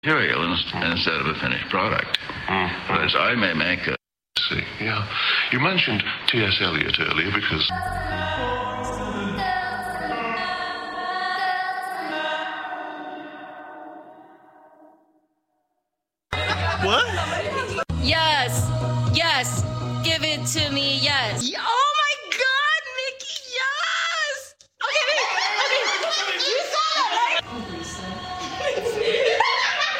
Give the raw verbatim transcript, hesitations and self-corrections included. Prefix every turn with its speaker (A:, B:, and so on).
A: material instead of a finished product. Mm. Whereas I may make a...
B: See, yeah. You mentioned T S. Eliot earlier because...
C: What?
D: Yes, yes, give it to me, yes.
C: Oh!